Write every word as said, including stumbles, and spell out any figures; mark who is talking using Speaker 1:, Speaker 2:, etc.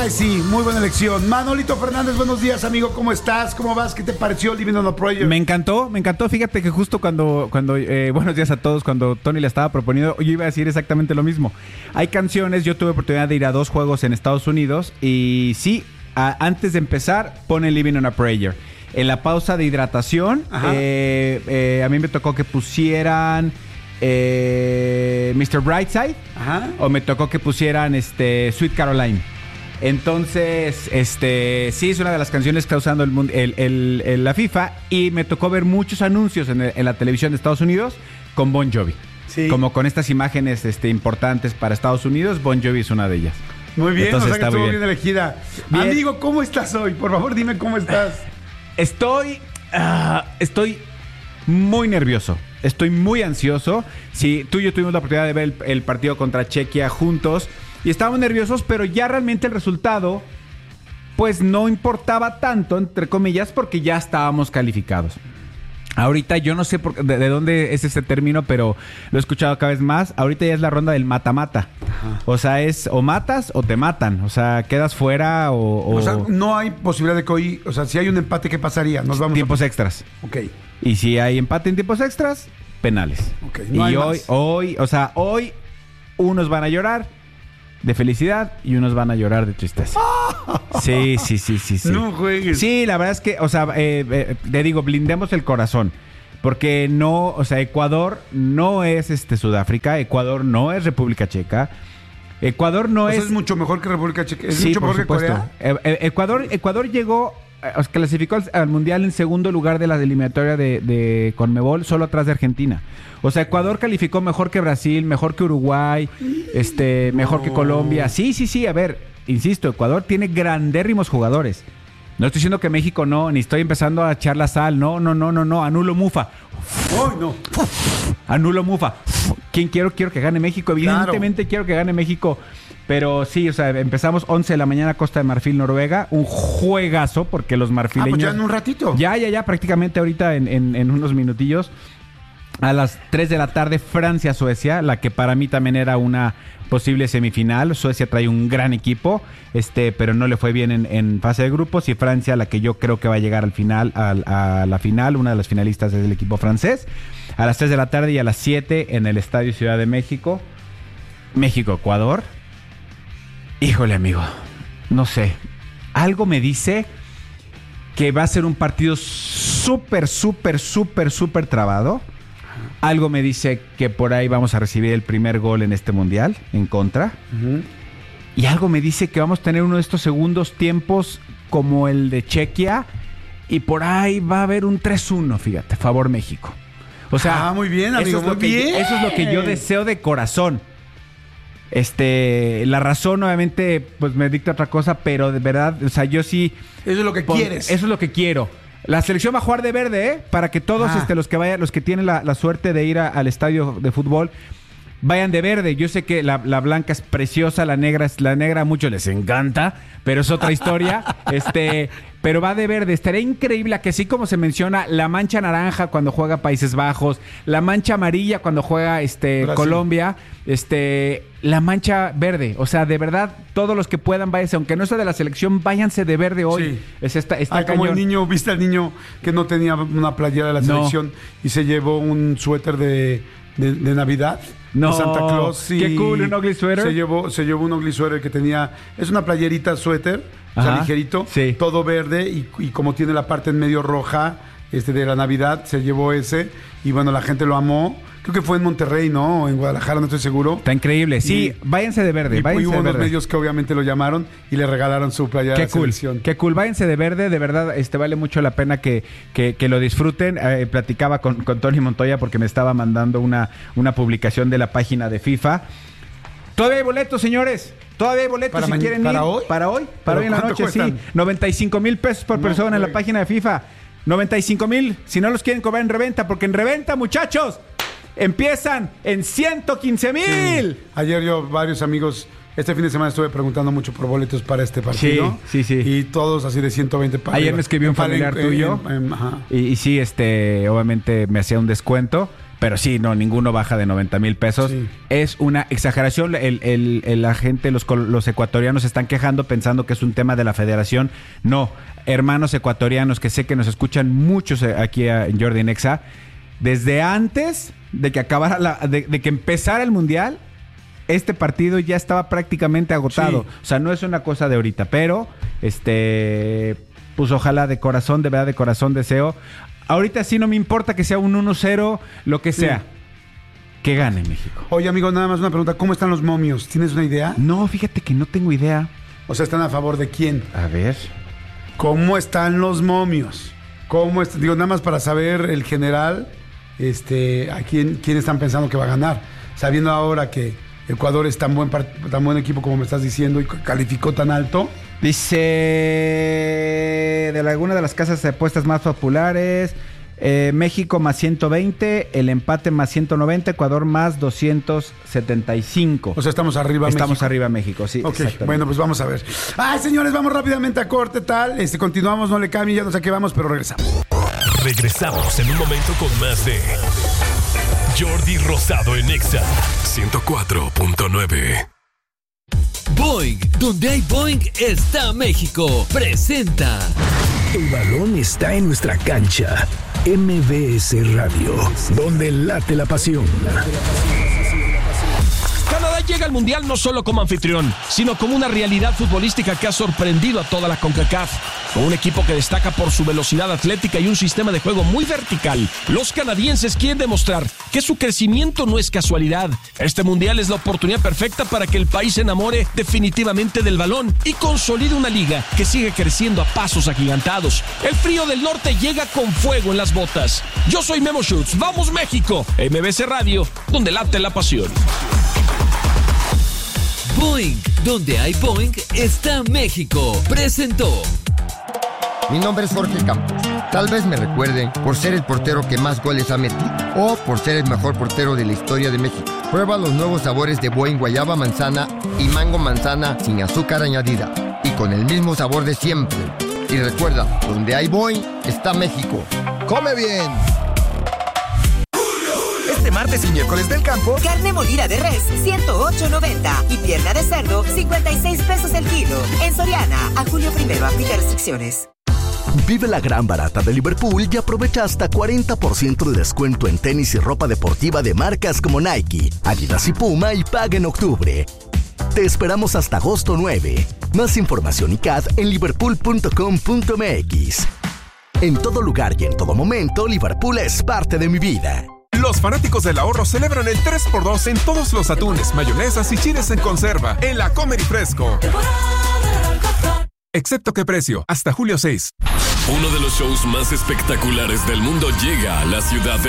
Speaker 1: Ay, sí, muy buena elección. Manolito Fernández, buenos días, amigo. ¿Cómo estás? ¿Cómo vas? ¿Qué te pareció Living on a Prayer?
Speaker 2: Me encantó, me encantó. Fíjate que justo cuando, cuando eh, buenos días a todos, cuando Tony le estaba proponiendo, yo iba a decir exactamente lo mismo. Hay canciones, yo tuve oportunidad de ir a dos juegos en Estados Unidos y sí, a, antes de empezar, pone Living on a Prayer. En la pausa de hidratación, eh, eh, a mí me tocó que pusieran eh, mister Brightside. Ajá. O me tocó que pusieran este Sweet Caroline. Entonces, este sí es una de las canciones que está usando el, el, el, el, la FIFA. Y me tocó ver muchos anuncios en, el, en la televisión de Estados Unidos con Bon Jovi. Sí. Como con estas imágenes este, importantes para Estados Unidos, Bon Jovi es una de ellas.
Speaker 1: Muy bien,
Speaker 2: entonces,
Speaker 1: o sea que estuvo bien,
Speaker 2: bien
Speaker 1: elegida. Bien. Amigo, ¿cómo estás hoy? Por favor, dime cómo estás.
Speaker 2: Estoy, uh, estoy muy nervioso. Estoy muy ansioso. Sí, tú y yo tuvimos la oportunidad de ver el, el partido contra Chequia juntos. Y estábamos nerviosos, pero ya realmente el resultado, pues no importaba tanto, entre comillas, porque ya estábamos calificados. Ahorita yo no sé por, de, de dónde es ese término, pero lo he escuchado cada vez más. Ahorita ya es la ronda del mata-mata. Ajá. O sea, es o matas o te matan. O sea, quedas fuera o... O,
Speaker 1: o sea, no hay posibilidad de que hoy... O sea, si hay un empate, ¿qué pasaría? Nos vamos
Speaker 2: tiempos
Speaker 1: a...
Speaker 2: extras.
Speaker 1: Ok.
Speaker 2: Y si hay empate en tiempos extras, penales.
Speaker 1: Ok, no
Speaker 2: y
Speaker 1: hay
Speaker 2: hoy,
Speaker 1: más.
Speaker 2: hoy, o sea, hoy unos van a llorar de felicidad y unos van a llorar de tristeza. Sí, sí, sí, sí, sí.
Speaker 1: No juegues.
Speaker 2: Sí, la verdad es que, o sea, eh, eh, te digo, blindemos el corazón. Porque no, o sea, Ecuador no es este Sudáfrica, Ecuador no es República Checa. Ecuador no
Speaker 1: o sea,
Speaker 2: es...
Speaker 1: es mucho mejor que República Checa. Es
Speaker 2: sí,
Speaker 1: mucho
Speaker 2: por
Speaker 1: mejor
Speaker 2: supuesto.
Speaker 1: que Corea.
Speaker 2: Eh, Ecuador, Ecuador llegó, eh, clasificó al, al Mundial en segundo lugar de la eliminatoria de, de Conmebol, solo atrás de Argentina. O sea, Ecuador calificó mejor que Brasil, mejor que Uruguay, este, mejor no. que Colombia. Sí, sí, sí, a ver, insisto, Ecuador tiene grandérrimos jugadores. No estoy diciendo que México no, ni estoy empezando a echar la sal. No, no, no, no, no. Anulo Mufa.
Speaker 1: ¡Oh, no!
Speaker 2: Anulo Mufa. ¿Quién quiero? Quiero que gane México. Evidentemente claro. quiero que gane México. Pero sí, o sea, empezamos once de la mañana Costa de Marfil, Noruega. Un juegazo porque los marfileños...
Speaker 1: Ah, pues ya en un ratito.
Speaker 2: Ya, ya, ya. Prácticamente ahorita en, en, en unos minutillos. A las tres de la tarde, Francia-Suecia, la que para mí también era una posible semifinal. Suecia trae un gran equipo, este, pero no le fue bien en, en fase de grupos. Y Francia, la que yo creo que va a llegar al final, a, a la final, una de las finalistas es el equipo francés. A las tres de la tarde y a las siete en el Estadio Ciudad de México. México-Ecuador. Híjole, amigo, no sé. Algo me dice que va a ser un partido súper, súper, súper, súper trabado. Algo me dice que por ahí vamos a recibir el primer gol en este mundial, en contra. Uh-huh. Y algo me dice que vamos a tener uno de estos segundos tiempos como el de Chequia. Y por ahí va a haber un tres uno, fíjate, favor México. O sea,
Speaker 1: ah, muy bien, amigo,
Speaker 2: eso es lo
Speaker 1: muy
Speaker 2: que,
Speaker 1: bien.
Speaker 2: Eso es lo que yo deseo de corazón. Este, la razón obviamente pues me dicta otra cosa, pero de verdad, o sea, yo sí...
Speaker 1: Eso es lo que
Speaker 2: pues,
Speaker 1: quieres.
Speaker 2: Eso es lo que quiero. La selección va a jugar de verde, ¿eh? Para que todos ah. este, los que vayan, los que tienen la, la suerte de ir a, al estadio de fútbol, vayan de verde. Yo sé que la, la blanca es preciosa, la negra es la negra, a muchos les encanta, pero es otra historia. este, pero va de verde. Estaría increíble que así como se menciona la mancha naranja cuando juega Países Bajos, la mancha amarilla cuando juega este Colombia, este la mancha verde. O sea, de verdad, todos los que puedan, váyanse, aunque no sea de la selección, váyanse de verde hoy. Sí. Es esta, esta
Speaker 1: ah, como el niño, ¿viste al niño que no tenía una playera de la no. selección y se llevó un suéter de, de, de Navidad?
Speaker 2: No,
Speaker 1: de Santa Claus.
Speaker 2: Y qué cool, un ugly sweater.
Speaker 1: Se llevó, se llevó un ugly sweater que tenía, es una playerita suéter, o sea, ligerito,
Speaker 2: sí.
Speaker 1: todo verde y, y como tiene la parte en medio roja este de la Navidad, se llevó ese y bueno, la gente lo amó. Creo que fue en Monterrey, ¿no? O en Guadalajara, no estoy seguro.
Speaker 2: Está increíble. Sí, y, váyanse de verde.
Speaker 1: Y,
Speaker 2: váyanse
Speaker 1: y hubo
Speaker 2: de
Speaker 1: unos
Speaker 2: verde.
Speaker 1: medios que obviamente lo llamaron y le regalaron su playera
Speaker 2: Qué
Speaker 1: de
Speaker 2: cool.
Speaker 1: selección.
Speaker 2: Qué cool. Váyanse de verde. De verdad, este vale mucho la pena que, que, que lo disfruten. Eh, platicaba con, con Tony Montoya porque me estaba mandando una, una publicación de la página de FIFA. Todavía hay boletos, señores. Todavía hay boletos
Speaker 1: para
Speaker 2: si
Speaker 1: ma-
Speaker 2: quieren
Speaker 1: para
Speaker 2: ir.
Speaker 1: Hoy?
Speaker 2: Para hoy. Para hoy en la noche, cuestan? Sí. noventa y cinco mil pesos por no, persona güey. En la página de FIFA. noventa y cinco mil. Si no los quieren cobrar en reventa, porque en reventa, muchachos, empiezan en ciento quince mil. Sí.
Speaker 1: Ayer yo, varios amigos, este fin de semana estuve preguntando mucho por boletos para este partido.
Speaker 2: Sí, sí, sí.
Speaker 1: Y todos así de ciento veinte para
Speaker 2: Ayer me escribió un familiar
Speaker 1: en,
Speaker 2: tuyo.
Speaker 1: En, en, ajá.
Speaker 2: Y, y sí, este, obviamente me hacía un descuento. pero sí, no, ninguno baja de noventa mil pesos. Sí. Es una exageración. El, el, el, la gente, los, los ecuatorianos se están quejando pensando que es un tema de la federación. No, hermanos ecuatorianos que sé que nos escuchan muchos aquí en Jordi Nexa, desde antes de que acabara la, de, de que empezara el mundial, este partido ya estaba prácticamente agotado. Sí. O sea, no es una cosa de ahorita, pero este, pues ojalá de corazón, de verdad de corazón deseo. Ahorita sí no me importa que sea un uno cero, lo que sea. Sí. Que gane México.
Speaker 1: Oye, amigo, nada más una pregunta. ¿Cómo están los momios? ¿Tienes una idea?
Speaker 2: No, fíjate que no tengo idea.
Speaker 1: O sea, ¿están a favor de quién?
Speaker 2: A ver.
Speaker 1: ¿Cómo están los momios? ¿Cómo est- Digo, nada más para saber el general, este, a quién, quién están pensando que va a ganar. Sabiendo ahora que Ecuador es tan buen, tan buen equipo como me estás diciendo y calificó tan alto.
Speaker 2: Dice de alguna de las casas de apuestas más populares, eh, México más ciento veinte, el empate más ciento noventa, Ecuador más doscientos setenta y cinco.
Speaker 1: O sea, estamos arriba
Speaker 2: Estamos
Speaker 1: México.
Speaker 2: arriba México, sí.
Speaker 1: Ok, bueno, pues vamos a ver. Ay, señores, vamos rápidamente a corte, tal. Este, continuamos, no le cambie, ya no sé a qué vamos, pero regresamos.
Speaker 3: Regresamos en un momento con más de Jordi Rosado en Exa ciento cuatro punto nueve.
Speaker 4: Boing, donde hay Boing está México. Presenta.
Speaker 5: El balón está en nuestra cancha. M B S Radio, donde late la pasión.
Speaker 6: Canadá llega al Mundial no solo como anfitrión, sino como una realidad futbolística que ha sorprendido a toda la CONCACAF. Con un equipo que destaca por su velocidad atlética y un sistema de juego muy vertical, los canadienses quieren demostrar que su crecimiento no es casualidad. Este Mundial es la oportunidad perfecta para que el país se enamore definitivamente del balón y consolide una liga que sigue creciendo a pasos agigantados. El frío del norte llega con fuego en las botas. Yo soy Memo Schutz. ¡Vamos México! M B S Radio, donde late la pasión.
Speaker 4: Boing, donde hay Boing está México. Presentó.
Speaker 7: Mi nombre es Jorge Campos. Tal vez me recuerden por ser el portero que más goles ha metido o por ser el mejor portero de la historia de México. Prueba los nuevos sabores de Boing guayaba manzana y mango manzana sin azúcar añadida y con el mismo sabor de siempre. Y recuerda, donde hay Boing está México. ¡Come bien!
Speaker 8: Este martes y miércoles del campo,
Speaker 9: carne molida de res, ciento ocho noventa y pierna de cerdo, cincuenta y seis pesos el kilo. En Soriana, a julio primero, aplica restricciones.
Speaker 10: Vive la gran barata de Liverpool y aprovecha hasta cuarenta por ciento de descuento en tenis y ropa deportiva de marcas como Nike, Adidas y Puma y paga en octubre. Te esperamos hasta agosto nueve. Más información y C A D en liverpool punto com punto m x. En todo lugar y en todo momento, Liverpool es parte de mi vida.
Speaker 11: Los fanáticos del ahorro celebran el tres por dos en todos los atunes, mayonesas y chiles en conserva en la Comer y Fresco. Excepto que precio, hasta julio seis.
Speaker 3: Uno de los shows más espectaculares del mundo llega a la ciudad de